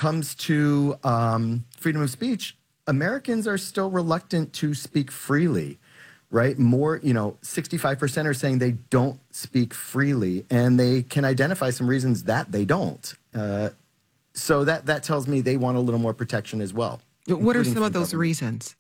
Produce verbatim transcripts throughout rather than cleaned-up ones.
comes to um, freedom of speech, Americans are still reluctant to speak freely, right? More, you know, sixty-five percent are saying they don't speak freely, and they can identify some reasons that they don't. Uh, so that, that tells me they want a little more protection as well. What are some of those government. reasons?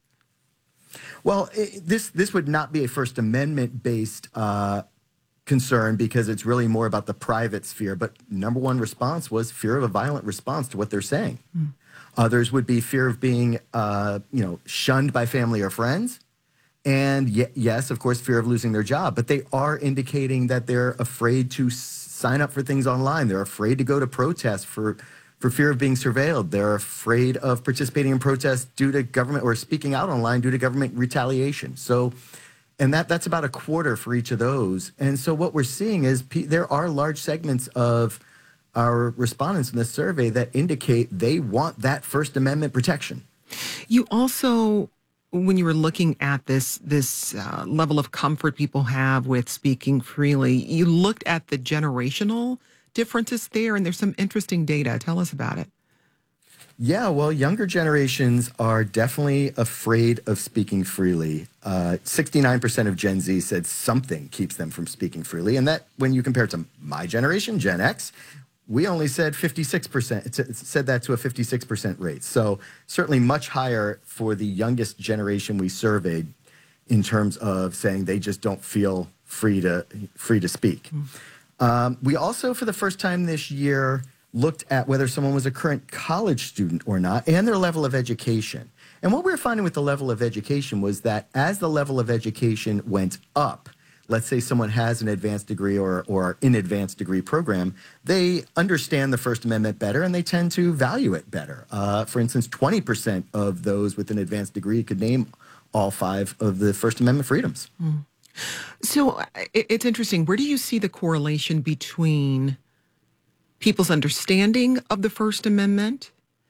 Well, it, this, this would not be a First Amendment-based uh, concern, because it's really more about the private sphere. But number one response was fear of a violent response to what they're saying. Mm. Others would be fear of being, uh, you know, shunned by family or friends. And y yes, of course, fear of losing their job. But they are indicating that they're afraid to sign up for things online. They're afraid to go to protests for, for fear of being surveilled. They're afraid of participating in protests due to government, or speaking out online due to government retaliation. So, and that, that's about a quarter for each of those. And so what we're seeing is p there are large segments of our respondents in this survey that indicate they want that First Amendment protection. You also, when you were looking at this, this uh, level of comfort people have with speaking freely, you looked at the generational differences there, and there's some interesting data. Tell us about it. Yeah, well, younger generations are definitely afraid of speaking freely. Uh, sixty-nine percent of Gen Z said something keeps them from speaking freely. And that, when you compare it to my generation, Gen X, we only said fifty-six percent, it said that to a fifty-six percent rate. So certainly much higher for the youngest generation we surveyed in terms of saying they just don't feel free to, free to speak. Mm. Um, we also, for the first time this year, looked at whether someone was a current college student or not, and their level of education. And what we were finding with the level of education was that as the level of education went up, let's say someone has an advanced degree or, or an advanced degree program, they understand the First Amendment better, and they tend to value it better. Uh, for instance, twenty percent of those with an advanced degree could name all five of the First Amendment freedoms. Mm. So it's interesting. Where do you see the correlation between people's understanding of the First Amendment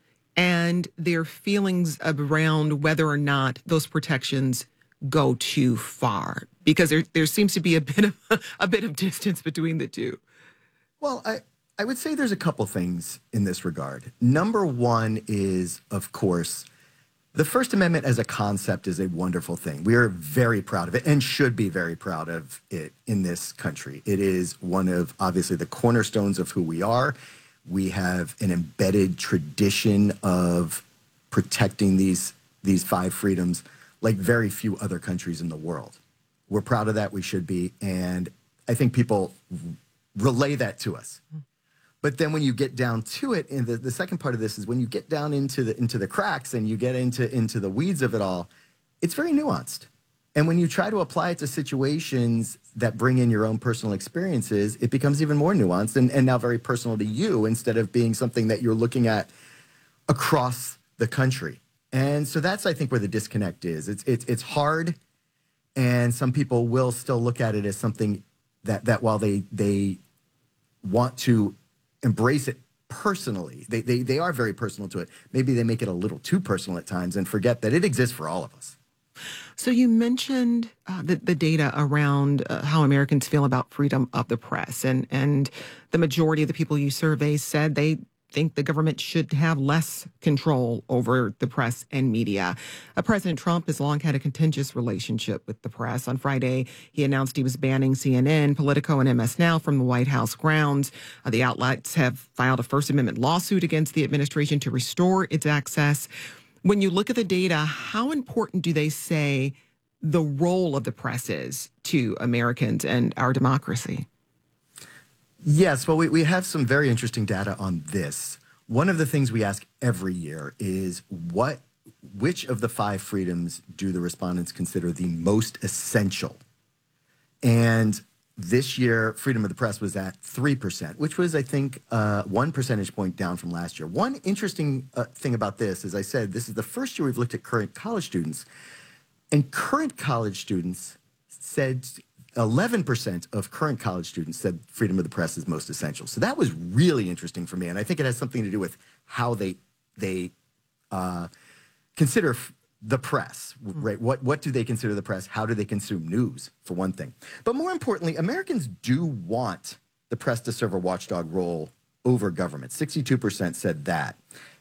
and their feelings around whether or not those protections go too far? Because there, there seems to be a bit of a bit of distance between the two. Well, I, I would say there's a couple things in this regard. Number one is, of course, the First Amendment as a concept is a wonderful thing. We are very proud of it, and should be very proud of it in this country. It is one of, obviously, the cornerstones of who we are. We have an embedded tradition of protecting these, these five freedoms like very few other countries in the world. We're proud of that. We should be. And I think people relay that to us. But then when you get down to it, and the, the second part of this is when you get down into the, into the cracks and you get into, into the weeds of it all, it's very nuanced. And when you try to apply it to situations that bring in your own personal experiences, it becomes even more nuanced and, and now very personal to you, instead of being something that you're looking at across the country. And so that's, I think, where the disconnect is. It's, it's, it's hard, and some people will still look at it as something that, that while they, they want to embrace it personally, they, they, they are very personal to it. Maybe they make it a little too personal at times and forget that it exists for all of us. So you mentioned uh, the, the data around uh, how Americans feel about freedom of the press, and, and the majority of the people you survey said they think the government should have less control over the press and media. Uh, President Trump has long had a contentious relationship with the press. On Friday, he announced he was banning C N N, Politico, and M S Now from the White House grounds. Uh, the outlets have filed a First Amendment lawsuit against the administration to restore its access. When you look at the data, how important do they say the role of the press is to Americans and our democracy? Yes, well, we, we have some very interesting data on this. One of the things we ask every year is what, which of the five freedoms do the respondents consider the most essential? And this year, freedom of the press was at three percent, which was, I think, uh, one percentage point down from last year. One interesting uh, thing about this, as I said, this is the first year we've looked at current college students. And current college students said, eleven percent of current college students said freedom of the press is most essential. So that was really interesting for me. And I think it has something to do with how they, they uh, consider f the press, right? What, what do they consider the press? How do they consume news, for one thing? But more importantly, Americans do want the press to serve a watchdog role over government. sixty-two percent said that.